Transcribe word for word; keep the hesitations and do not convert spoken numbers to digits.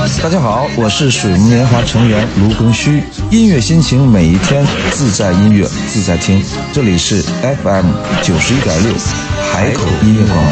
大家好，我是水木年华成员卢庚戌，音乐心情每一天，自在音乐自在听，这里是 F M 九十一点六海口音乐广播。